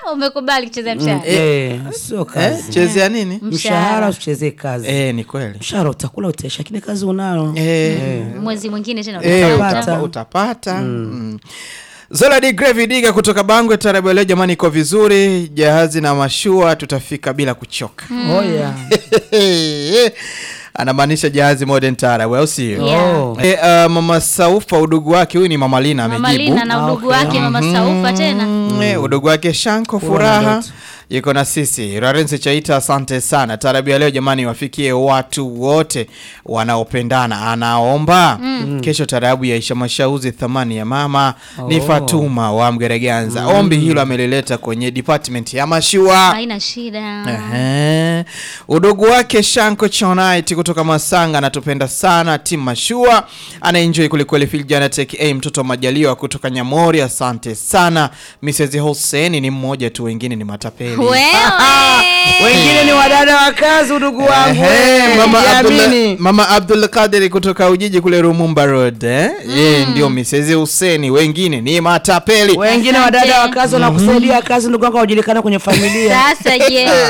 Umekubali kuchezea mshahara. Sio kazi. Chezea nini? Mshahara usichezee kazi. Ni kweli. Mshahara utakula utaisha, lakini kazi unayo. Mwezi mwingine tena utapata. Zola di Gravy Diga kutoka Bangwe tarabu leo jamani iko vizuri, jahazi na mashua tutafika bila kuchoka. Anamaanisha jahazi modern tarabu au sio? Mama Saufa udugu wake huyu ni Mama Lina amejibu. Mama Lina na udugu wake Mama Saufa tena. Udugu wake Shanko Furaha yuko na sisi. Lawrence Chaita asante sana. Tarabu leo jamani wafikie watu wote wanaopendana. Anaomba kesho tarabu ya Aisha Mashauzi thamani ya mama ni Fatuma wa Mgereganza. Ombi hilo amelileta kwenye department ya mashua. Haina shida. Udugu wake Shanko Chonite kutoka Masanga anatupenda sana team mashua. Anaenjoy kulikweli Filjana Take mtoto Majaliwa kutoka Nyamori asante sana. Mrs. Hussein ni mmoja tu, wengine ni matapeli. Wengine ni wadada wa kazi udugu wangu. Mama Abdul Qadir kutoka Ujiji kule Rumumba Road. Ndio Mrs. Hussein, wengine ni matapeli. Wengine wadada wa kazi wanakusaidia kazi ndugu wangu wajulikana kwenye familia. Sasa je